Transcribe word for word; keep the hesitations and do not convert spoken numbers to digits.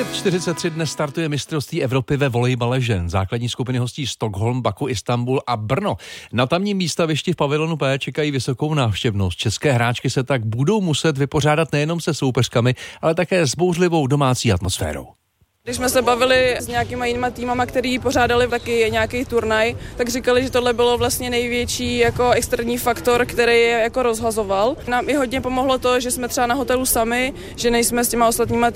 devět čtyřicet tři dnes startuje mistrovství Evropy ve volejbale žen. Základní skupiny hostí Stockholm, Baku, Istanbul a Brno. Na tamním výstavišti v pavilonu P čekají vysokou návštěvnost. České hráčky se tak budou muset vypořádat nejenom se soupeřkami, ale také s bouřlivou domácí atmosférou. Když jsme se bavili s nějakýma jinýma týmama, který pořádali taky nějaký turnaj, tak říkali, že tohle bylo vlastně největší jako externí faktor, který je jako rozhazoval. Nám i hodně pomohlo to, že jsme třeba na hotelu sami, že nejsme s těma ostatníma